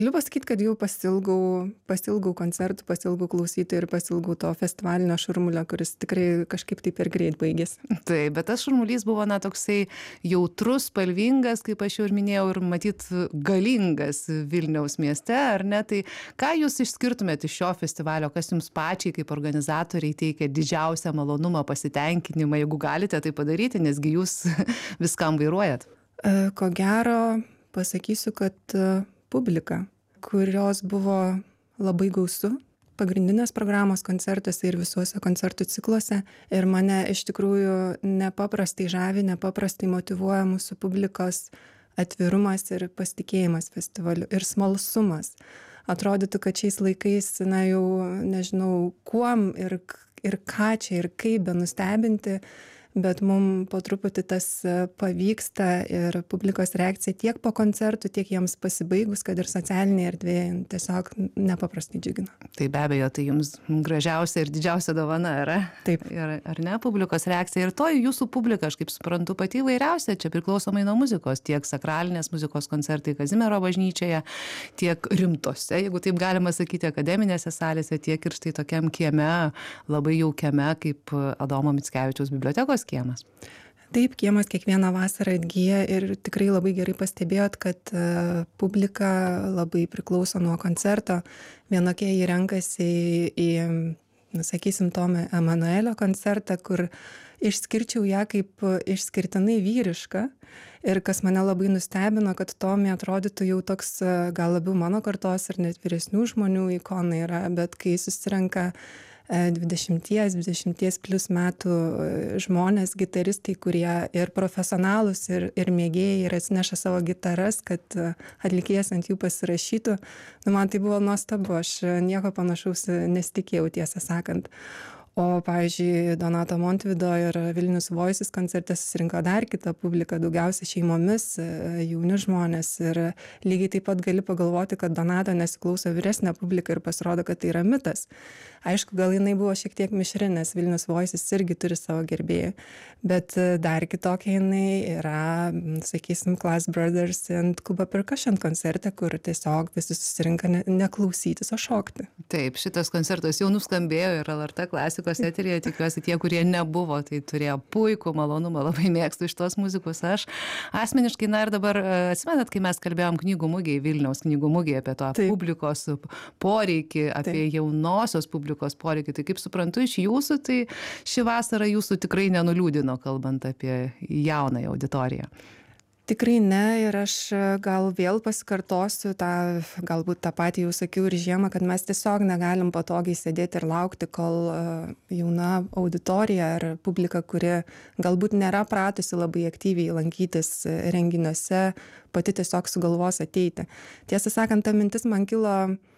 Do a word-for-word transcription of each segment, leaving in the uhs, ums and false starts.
Galiu pasakyt, kad jau pasiilgau pasiilgau koncertų, pasiilgau klausytojų ir pasiilgau to festivalinio šurmulio, kuris tikrai kažkaip taip ir greit baigėsi. Taip, bet tas šurmulys buvo na toksai jautrus, spalvingas, kaip aš jau ir minėjau, ir matyt galingas Vilniaus mieste, ar ne? Tai ką jūs išskirtumėte iš šio festivalio, kas jums pačiai kaip organizatoriai teikia didžiausią malonumą, pasitenkinimą, jeigu galite tai padaryti, nesgi jūs viskam vairuojat? Ko gero, pasakysiu, kad publika, kurios buvo labai gausu pagrindinės programos koncertuose ir visuose koncertų cikluose. Ir mane iš tikrųjų nepaprastai žavi, nepaprastai motyvuoja mūsų publikos atvirumas ir pasitikėjimas festivaliu ir smalsumas. Atrodytų, kad šiais laikais, na jau nežinau, kuom ir, ir ką čia ir kaip be nustebinti, bet mum po truputį tas pavyksta ir publikos reakcija tiek po koncertų, tiek jiems pasibaigus, kad ir socialinėje erdvėje tiesiog nepaprastai džiugina. Tai be abejo, tai jums gražiausia ir didžiausia dovana yra. Taip. Ir, ar ne, publikos reakcija. Ir to jūsų publika, aš kaip suprantu, pati įvairiausia, čia priklausomai nuo muzikos, tiek sakralinės muzikos koncertai Kazimiero bažnyčioje, tiek rimtose, jeigu taip galima sakyti, akademinėse salėse, tiek ir štai tokiam kieme, labai jaukiame, kaip Adomo Mickevičiaus bibliotekos kiemas. Taip, kiemas kiekvieną vasarą atgyja ir tikrai labai gerai pastebėjot, kad uh, publika labai priklauso nuo koncerto. Vienokie jį renkasi į, į sakysim, Tomio Emanuelio koncertą, kur išskirčiau ją kaip išskirtinai vyrišką. Ir kas mane labai nustebino, kad Tomė atrodytų jau toks gal labiau mano kartos ir net vyresnių žmonių ikona yra, bet kai susirenka dvidešimties, dvidešimties plus metų žmonės, gitaristai, kurie ir profesionalūs, ir, ir mėgėjai, ir atsineša savo gitaras, kad atlikėjas ant jų pasirašytų. Nu, man tai buvo nuostabu, aš nieko panašaus nesitikėjau, tiesą sakant. O, pavyzdžiui, Donato Montvydo ir Vilnius Voices koncerte susirinko dar kitą publiką, daugiausia šeimomis, jauni žmonės. Ir lygiai taip pat gali pagalvoti, kad Donato nesiklauso vyresnė publika ir pasirodo, kad tai yra mitas. Aišku, gal jinai buvo šiek tiek mišri, nes Vilnius Voices irgi turi savo gerbėjų. Bet dar kitokia jinai yra, sakysim, Class Brothers and Kuba Percussion koncerte, kur tiesiog visi susirinka ne, neklausytis, o šokti. Taip, šitas koncertas jau nuskambėjo ir L R T klasikos eteryje, tikiuosi tie, kurie nebuvo, tai turėjo puikų malonumą, labai mėgstu iš tos muzikos. Aš asmeniškai, na ir dabar atsimenat, kai mes kalbėjom knygų mugėje, Vilniaus knygų mugėje apie to Taip. Publikos poreikį, apie Taip. Jaunosios publikos poreikį, tai kaip suprantu iš jūsų, tai ši vasara jūsų tikrai nenuliūdino, kalbant apie jaunąją auditoriją. Tikrai ne, ir aš gal vėl pasikartosiu tą, galbūt tą patį jau sakiau ir žiemą, kad mes tiesiog negalim patogiai sėdėti ir laukti, kol jauna auditorija ar publika, kuri galbūt nėra pratusi labai aktyviai lankytis renginiuose, pati tiesiog sugalvos ateiti. Tiesą sakant, ta mintis man kilo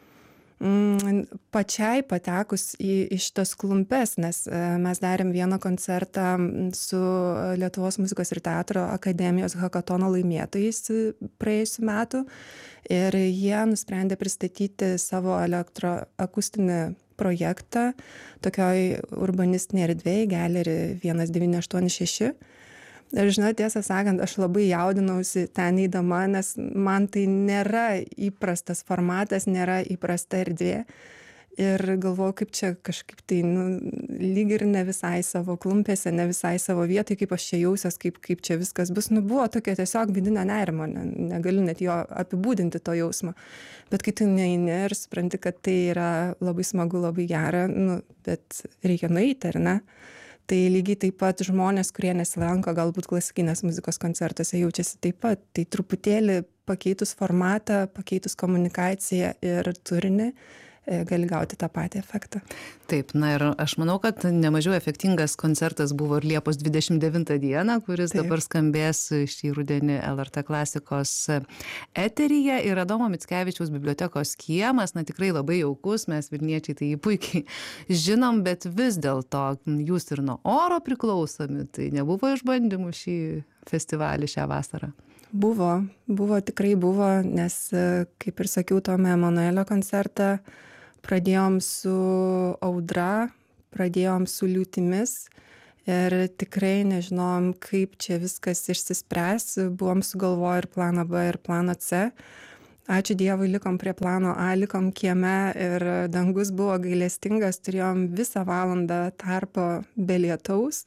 pačiai patekus į, į šitas klumpes, nes mes darėm vieną koncertą su Lietuvos muzikos ir teatro akademijos hakatono laimėtojais praėjusių metų ir jie nusprendė pristatyti savo elektroakustinį projektą tokioj urbanistinėje erdvėje Galerį vienas devyni aštuoni šeši. Ir žinot, tiesą sakant, aš labai jaudinausi ten eidama, nes man tai nėra įprastas formatas, nėra įprasta erdvė. Ir galvoju, kaip čia kažkaip tai, nu, lyg ir ne visai savo klumpėse, ne visai savo vietoj, kaip aš čia jausiuos, kaip, kaip čia viskas bus. Nu, buvo tokia tiesiog vidinio nerimo, ne, negaliu net jo apibūdinti to jausmo. Bet kai tu neini ir supranti, kad tai yra labai smagu, labai gera, nu, bet reikia nueiti, ar ne? Tai lygiai taip pat žmonės, kurie nesilanko galbūt klasikinės muzikos koncertuose, jaučiasi taip pat. Tai truputėlį pakeitus formatą, pakeitus komunikaciją ir turinį, gali gauti tą patį efektą. Taip, na ir aš manau, kad nemažiau efektingas koncertas buvo ir Liepos dvidešimt devintą dieną, kuris Taip. Dabar skambės šį rudenį L R T klasikos eteryje. Ir Adomo Mickevičiaus bibliotekos kiemas, na tikrai labai jaukus, mes vilniečiai tai jį puikiai žinom, bet vis dėlto jūs ir nuo oro priklausomi, tai nebuvo išbandymų šį festivalį šią vasarą? Buvo, buvo, tikrai buvo, nes, kaip ir sakiau, Tomio Emanuelio koncertą pradėjom su audra, pradėjom su liūtimis ir tikrai nežinom, kaip čia viskas išsispręs. Buvom sugalvoję ir planą B, ir planą C. ačiū Dievui, likom prie plano A, likom kieme ir dangus buvo gailestingas, turėjom visą valandą tarpo be lietaus,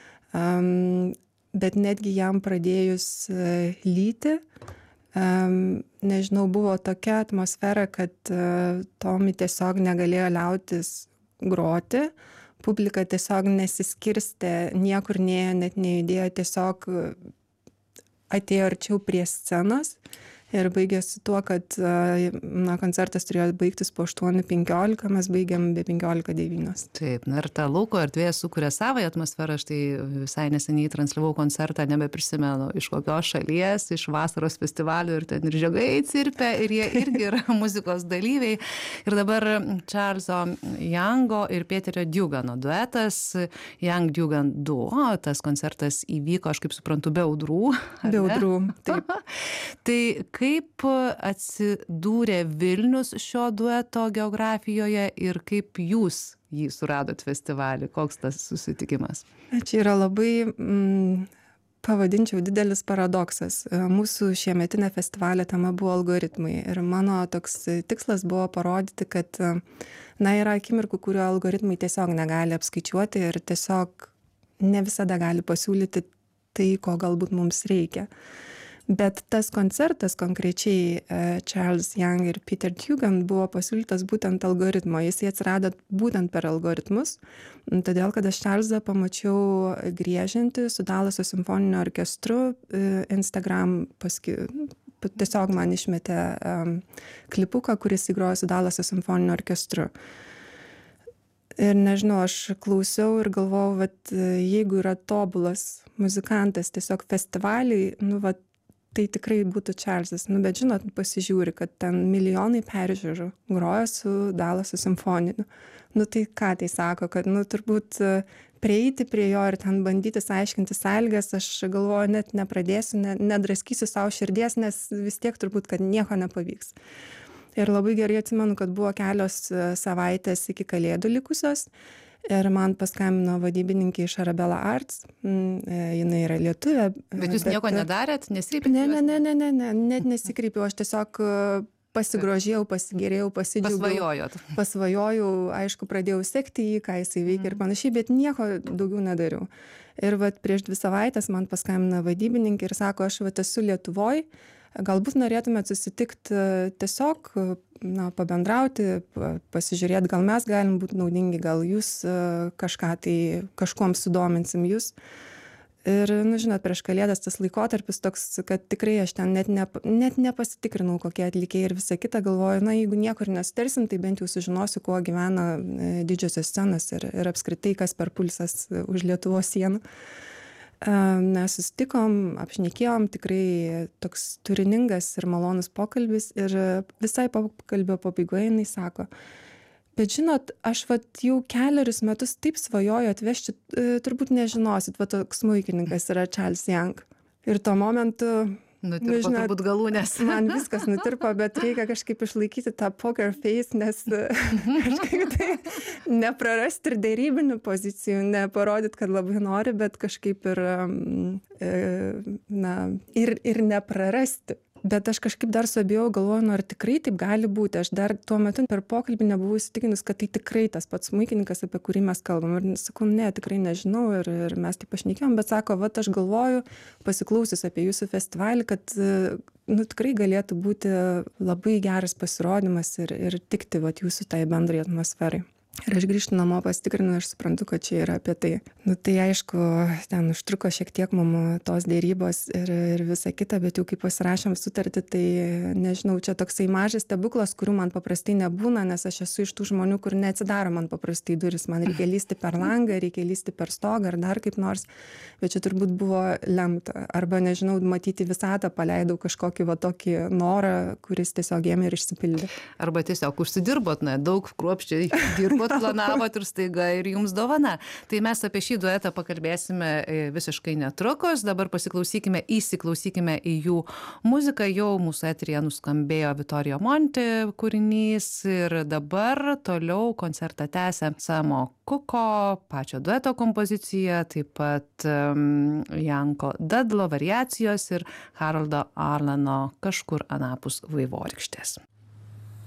um, bet netgi jam pradėjus uh, lyti, um, nežinau, buvo tokia atmosfera, kad uh, Tomi tiesiog negalėjo liautis groti, publika tiesiog nesiskirstė, niekur nėjo, net nejudėjo, tiesiog atėjo arčiau prie scenos. Ir baigėsi tuo, kad na, koncertas turėjo baigtis po aštuonių penkiolika, mes baigėm be penkiolika devynios. Taip, na ir ta lauko erdvė sukuria savąją atmosferą. Štai visai neseniai transliavau koncertą, nebeprisimenu iš kokios šalies, iš vasaros festivalių, ir ten ir žiogai cirpia, ir jie irgi yra muzikos dalyviai. Ir dabar Čarlzo Youngo ir Peterio Dugano duetas, Young Dugan duo, tas koncertas įvyko, aš kaip suprantu, be audrų. Be audrų, taip. Tai kaip atsidūrė Vilnius šio dueto geografijoje ir kaip jūs jį suradot festivalį, koks tas susitikimas? Čia yra labai, mm, pavadinčiau, didelis paradoksas. Mūsų šiemetinė festivalio tema buvo algoritmai ir mano toks tikslas buvo parodyti, kad na, yra akimirkų, kurio algoritmai tiesiog negali apskaičiuoti ir tiesiog ne visada gali pasiūlyti tai, ko galbūt mums reikia. Bet tas koncertas konkrečiai Charles Young ir Peter Dugan buvo pasiūlytas būtent algoritmo. Jis atsirado būtent per algoritmus, todėl kad aš Charlesą pamačiau griežiantį su Dallaso simfoniniu orkestru Instagram paski... Tiesiog man išmetė um, klipuką, kuris įgrojo su Dallaso simfoniniu orkestru. Ir nežinau, aš klausiau ir galvojau, kad jeigu yra tobulas muzikantas tiesiog festivaliai, nu, vat, tai tikrai būtų Čarlzas. Nu, bet žinot, pasižiūri, kad ten milijonai peržiūrų groja su Dallaso simfoniniu. Nu, tai ką tai sako, kad, nu, turbūt prieiti prie jo ir ten bandytis aiškinti sąlygas, aš galvoju, net nepradėsiu, ne, nedraskysiu savo širdies, nes vis tiek turbūt, kad nieko nepavyks. Ir labai gerai atsimenu, kad buvo kelios savaitės iki kalėdų likusios. Ir man paskambino vadybininkė iš Arabella Arts, jinai yra lietuvė. Bet jūs bet... nieko nedarėt, nesikreipėt? Ne, ne, ne, ne, ne, ne, net nesikreipiau, aš tiesiog pasigrožėjau, pasigėrėjau, pasidžiaugiau. Pasvajojot. Pasvajojau, aišku, pradėjau sekti jį, ką jisai veikia mm. ir panašiai, bet nieko daugiau nedariau. Ir vat prieš dvi savaitės man paskambino vadybininkė ir sako, aš vat esu Lietuvoj, galbūt norėtumėt susitikti tiesiog, na, pabendrauti, pasižiūrėti, gal mes galim būti naudingi, gal jūs kažką tai, kažkuom sudominsim jūs. Ir, nu, žinot, prieš kalėdas tas laikotarpis toks, kad tikrai aš ten net, ne, net nepasitikrinau, kokie atlikėjai ir visa kita, galvoju, na, jeigu niekur nesutarsim, tai bent jau sužinosiu, kuo gyvena didžiosios scenos ir, ir apskritai, kas per pulsas už Lietuvos sienų. Mes susitikom, apšnekėjom, tikrai toks turiningas ir malonus pokalbis ir visai pokalbio pabaigoje jinai sako, bet žinot, aš vat jau keliarius metus taip svajoju atvežti, turbūt nežinosit, va toks smuikininkas yra Charles Young. Ir tuo momentu... Nutirpo žinot, turbūt galūnės. Man viskas nutirpo, bet reikia kažkaip išlaikyti tą poker face, nes kažkaip tai neprarasti ir dėrybinių pozicijų, neparodyti, kad labai nori, bet kažkaip ir, na, ir, ir neprarasti. Bet aš kažkaip dar suabėjau, galvoju, nu ar tikrai taip gali būti. Aš dar tuo metu per pokalbį nebuvau įsitikinus, kad tai tikrai tas pats smuikininkas, apie kurį mes kalbam. Ir sakau, ne, tikrai nežinau. Ir, ir mes taip pašnekėjom, bet sako, vat aš galvoju, pasiklausius apie jūsų festivalį, kad nu, tikrai galėtų būti labai geras pasirodymas ir, ir tikti vat jūsų tai bendrai atmosferai. Ir aš grįžtu namo, pasitikrinu ir suprantu, kad čia yra apie tai. Nu, tai aišku, ten užtruko šiek tiek mum tos dėrybos ir, ir visa kita, bet jau kai pasirašėm sutartį, tai nežinau, čia toksai mažas stebuklas, kurių man paprastai nebūna, nes aš esu iš tų žmonių, kur neatsidaro man paprastai duris. Man reikia lysti per langą, reikia lysti per stogą ar dar kaip nors, bet čia turbūt buvo lemta. Arba, nežinau, matyti visatą, paleidau kažkokį va tokį norą, kuris tiesiog ėmė ir išsipildė. Arba tiesiog užsidirbot, na, daug kruopščiai dirbot turbūt planavot ir staiga ir jums dovana. Tai mes apie šį duetą pakalbėsime visiškai netrukus. Dabar pasiklausykime, įsiklausykime į jų muziką. Jau mūsų eteryje nuskambėjo Vittorio Monti kūrinys ir dabar toliau koncertą tęsia Samo Kuko, pačio dueto kompozicija, taip pat um, Janko Dadlo variacijos ir Haroldo Arlano Kažkur anapus vaivorykštės.